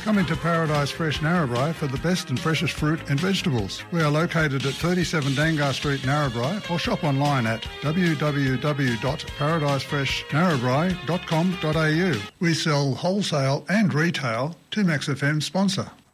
Come into Paradise Fresh Narrabri for the best and freshest fruit and vegetables. We are located at 37 Dangar Street, Narrabri, or shop online at www.paradisefreshnarrabri.com.au. We sell wholesale and retail to Max FM sponsor.